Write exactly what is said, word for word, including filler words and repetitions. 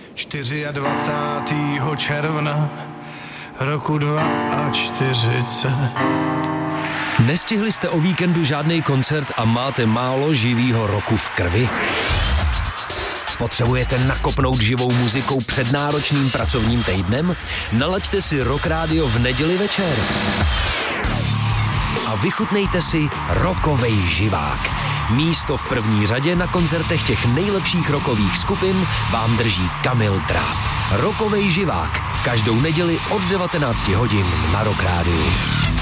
dvacátého čtvrtého června roku čtyřicet dva. Nestihli jste o víkendu žádný koncert a máte málo živýho roku v krvi? Potřebujete nakopnout živou muzikou před náročným pracovním týdnem? Nalaďte si Rock Radio v neděli večer. A vychutnejte si rockovej živák. Místo v první řadě na koncertech těch nejlepších rockových skupin vám drží Kamil Dráp. Rockovej živák. Každou neděli od devatenácti hodin na Rock Rádiu.